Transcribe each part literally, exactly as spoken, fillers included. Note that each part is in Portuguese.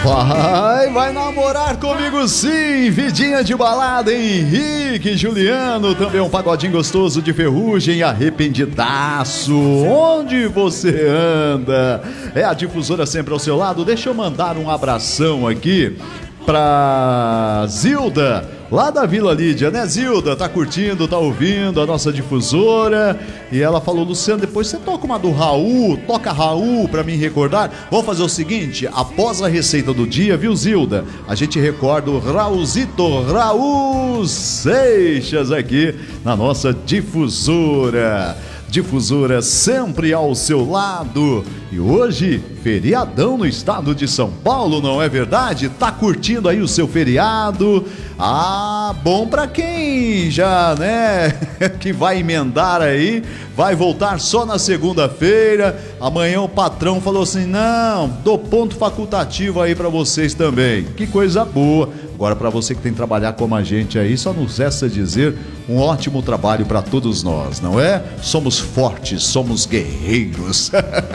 Vai, vai namorar comigo sim, vidinha de balada, Henrique, Juliano, também um pagodinho gostoso de Ferrugem, arrependidaço, onde você anda? É a Difusora sempre ao seu lado. Deixa eu mandar um abração aqui pra Zilda, lá da Vila Lídia, né, Zilda? Tá curtindo, tá ouvindo a nossa Difusora. E ela falou: Luciano, depois você toca uma do Raul, toca Raul pra me recordar. Vamos fazer o seguinte, após a receita do dia, viu, Zilda? A gente recorda o Raulzito, Raul Seixas aqui na nossa Difusora. Difusora sempre ao seu lado. E hoje, feriadão no estado de São Paulo, não é verdade? Tá curtindo aí o seu feriado? Ah, bom pra quem já, né, que vai emendar aí, vai voltar só na segunda-feira. Amanhã o patrão falou assim: não, dou ponto facultativo aí pra vocês também. Que coisa boa. Agora, pra você que tem que trabalhar como a gente aí, só nos resta dizer um ótimo trabalho pra todos nós, não é? Somos fortes, somos guerreiros.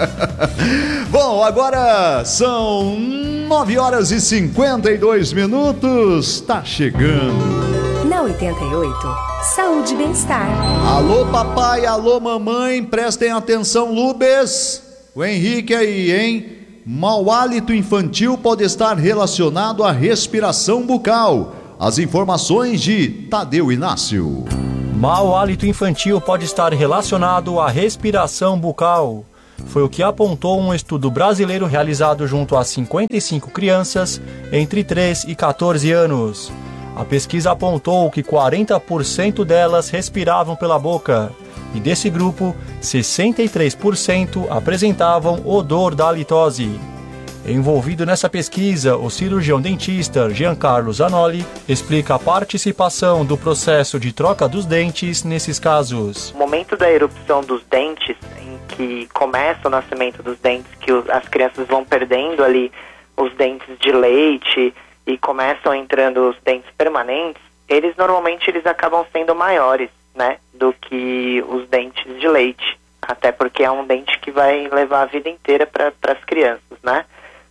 Bom, agora são nove horas e cinquenta e dois minutos. Tá chegando. Na oitenta e oito, saúde e bem-estar. Alô papai, alô mamãe, prestem atenção, Lubes. O Henrique aí, hein? Mau hálito infantil pode estar relacionado à respiração bucal. As informações de Tadeu Inácio. Mau hálito infantil pode estar relacionado à respiração bucal. Foi o que apontou um estudo brasileiro realizado junto a cinquenta e cinco crianças entre três e quatorze anos. A pesquisa apontou que quarenta por cento delas respiravam pela boca. E desse grupo, sessenta e três por cento apresentavam odor da halitose. Envolvido nessa pesquisa, o cirurgião dentista Giancarlo Zanoli explica a participação do processo de troca dos dentes nesses casos. O momento da erupção dos dentes, em que começa o nascimento dos dentes, que as crianças vão perdendo ali os dentes de leite e começam entrando os dentes permanentes, eles normalmente eles acabam sendo maiores, né, do que os dentes de leite, até porque é um dente que vai levar a vida inteira para as crianças, né,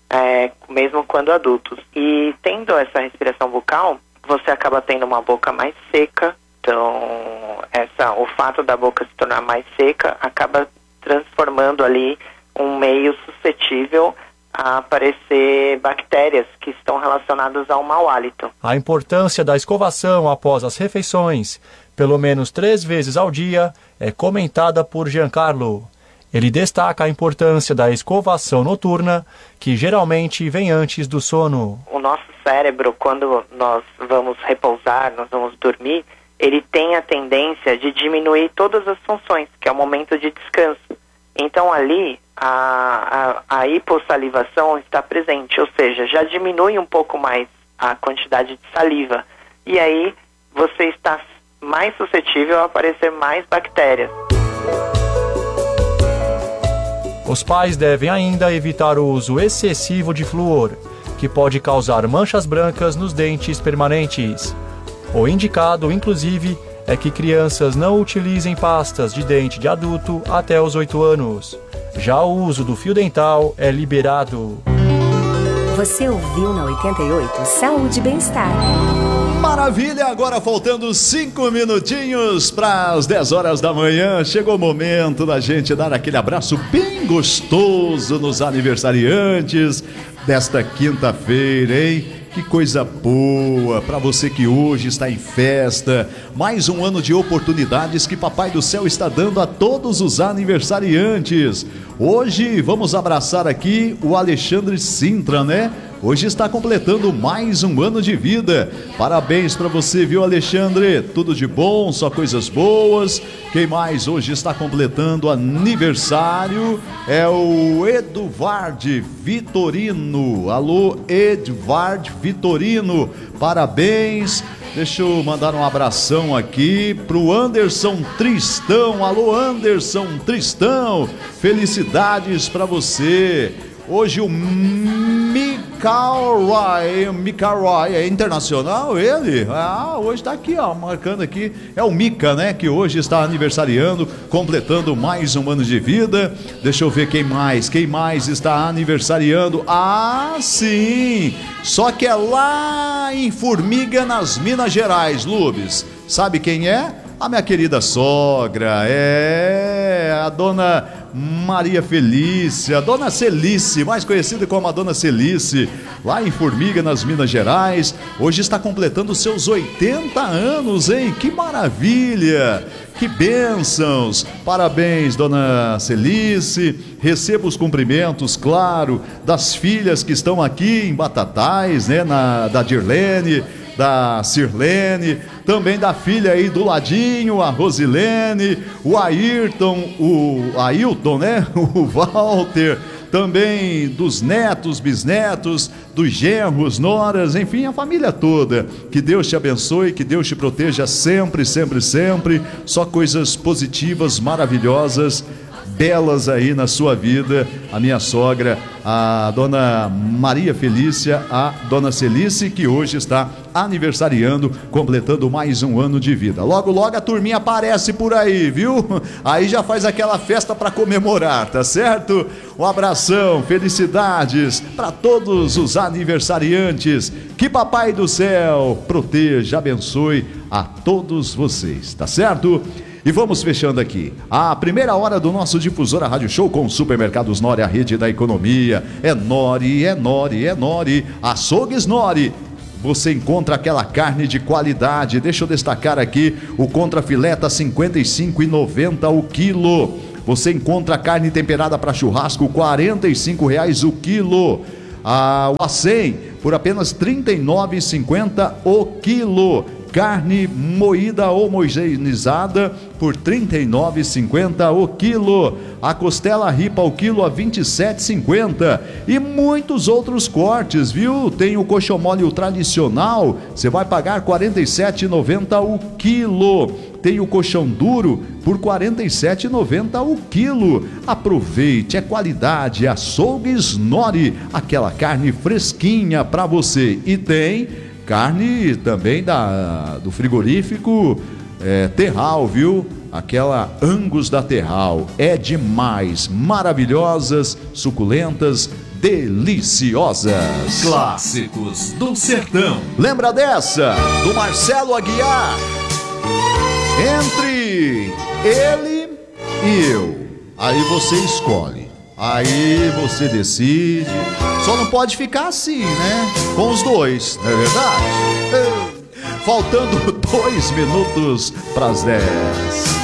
é, mesmo quando adultos. E tendo essa respiração bucal, você acaba tendo uma boca mais seca, então essa, o fato da boca se tornar mais seca acaba transformando ali um meio suscetível a aparecer bactérias que estão relacionadas ao mau hálito. A importância da escovação após as refeições, pelo menos três vezes ao dia, é comentada por Giancarlo. Ele destaca a importância da escovação noturna, que geralmente vem antes do sono. O nosso cérebro, quando nós vamos repousar, nós vamos dormir, ele tem a tendência de diminuir todas as funções, que é o momento de descanso. Então ali, a, a, a hipossalivação está presente, ou seja, já diminui um pouco mais a quantidade de saliva. E aí, você está mais suscetível a aparecer mais bactérias. Os pais devem ainda evitar o uso excessivo de flúor, que pode causar manchas brancas nos dentes permanentes. O indicado, inclusive, é que crianças não utilizem pastas de dente de adulto até os oito anos. Já o uso do fio dental é liberado. Você ouviu na oitenta e oito Saúde e Bem-Estar. Maravilha, agora faltando cinco minutinhos para as dez horas da manhã. Chegou o momento da gente dar aquele abraço bem gostoso nos aniversariantes desta quinta-feira, hein? Que coisa boa para você que hoje está em festa. Mais um ano de oportunidades que Papai do Céu está dando a todos os aniversariantes. Hoje vamos abraçar aqui o Alexandre Sintra, né? Hoje está completando mais um ano de vida. Parabéns para você, viu, Alexandre? Tudo de bom, só coisas boas. Quem mais hoje está completando aniversário é o Edvard Vitorino. Alô, Edvard Vitorino, parabéns. Deixa eu mandar um abração aqui pro Anderson Tristão. Alô, Anderson Tristão, felicidades para você. Hoje o Miguel Michael Roy. Michael Roy, é internacional ele? Ah, hoje tá aqui, ó, marcando aqui. É o Mika, né, que hoje está aniversariando, completando mais um ano de vida. Deixa eu ver quem mais, quem mais está aniversariando. Ah, sim, só que é lá em Formiga, nas Minas Gerais, Lubes. Sabe quem é? A minha querida sogra, é a dona Maria Felícia, a dona Celice, mais conhecida como a dona Celice, lá em Formiga, nas Minas Gerais. Hoje está completando seus oitenta anos, hein? Que maravilha! Que bênçãos! Parabéns, dona Celice. Receba os cumprimentos, claro, das filhas que estão aqui em Batatais, né? Na, da Dirlene, da Sirlene, também da filha aí do ladinho, a Rosilene, o Ayrton, o Ailton, né? O Walter, também dos netos, bisnetos, dos genros, noras, enfim, a família toda. Que Deus te abençoe, que Deus te proteja sempre, sempre, sempre. Só coisas positivas, maravilhosas, belas aí na sua vida. A minha sogra, a dona Maria Felícia, a dona Celice, que hoje está aniversariando, completando mais um ano de vida. Logo, logo a turminha aparece por aí, viu? Aí já faz aquela festa para comemorar, tá certo? Um abração, felicidades para todos os aniversariantes. Que Papai do Céu proteja, abençoe a todos vocês, tá certo? E vamos fechando aqui a primeira hora do nosso Difusora Rádio Show com Supermercados Nori, a rede da economia. É Nori, é Nori, é Nori. Açougues Nori. Você encontra aquela carne de qualidade. Deixa eu destacar aqui o contrafilé tá cinquenta e cinco reais e noventa centavos o quilo. Você encontra a carne temperada para churrasco quarenta e cinco reais o quilo. Ah, o acém por apenas trinta e nove reais e cinquenta centavos o quilo. Carne moída homogeneizada por trinta e nove reais e cinquenta centavos o quilo. A costela ripa ao quilo a vinte e sete reais e cinquenta centavos. E muitos outros cortes, viu? Tem o coxão mole tradicional, você vai pagar quarenta e sete reais e noventa centavos o quilo. Tem o colchão duro por quarenta e sete reais e noventa centavos o quilo. Aproveite, é qualidade, açougues Nori, aquela carne fresquinha para você. E tem carne também da, do frigorífico é, Terral, viu? Aquela Angus da Terral, é demais, maravilhosas, suculentas, deliciosas. Clássicos do Sertão. Lembra dessa? Do Marcelo Aguiar. Entre ele e eu. Aí você escolhe. Aí você decide. Só não pode ficar assim, né? Com os dois, não é verdade? Faltando dois minutos para as dez.